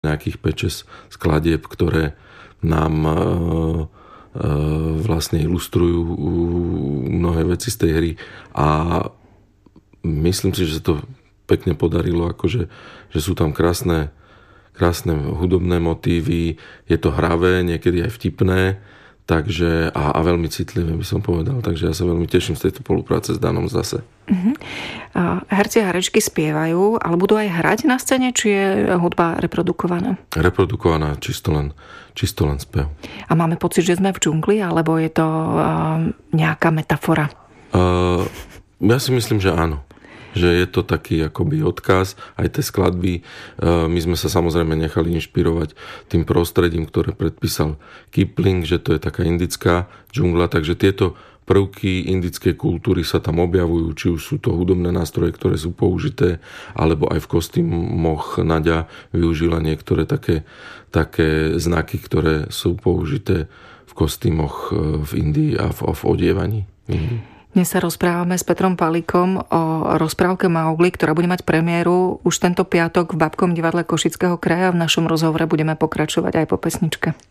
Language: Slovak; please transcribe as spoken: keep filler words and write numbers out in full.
nejakých päť šesť skladieb, ktoré nám e, e, vlastne ilustrujú mnohé veci z tej hry a myslím si, že sa to pekne podarilo, akože, že sú tam krásne, krásne hudobné motívy, je to hravé, niekedy aj vtipné, takže, a, a veľmi citlivé by som povedal, takže ja sa veľmi teším z tejto spolupráce s Danom zase. Uh-huh. A herci a herečky spievajú, ale budú aj hrať na scéne, či je hudba reprodukovaná? Reprodukovaná, čisto len, čisto len spev. A máme pocit, že sme v džungli, alebo je to uh, nejaká metafora? Uh, ja si myslím, že áno. Že je to taký akoby odkaz, aj tie skladby. My sme sa samozrejme nechali inšpirovať tým prostredím, ktoré predpísal Kipling, že to je taká indická džungla, takže tieto prvky indickej kultúry sa tam objavujú, či už sú to hudobné nástroje, ktoré sú použité, alebo aj v kostýmoch Naďa využila niektoré také, také znaky, ktoré sú použité v kostýmoch v Indii a v, v odievaní v Indii. Dnes sa rozprávame s Petrom Palikom o rozprávke Maugli, ktorá bude mať premiéru už tento piatok v Babkom divadle Košického kraja. V našom rozhovore budeme pokračovať aj po pesničke.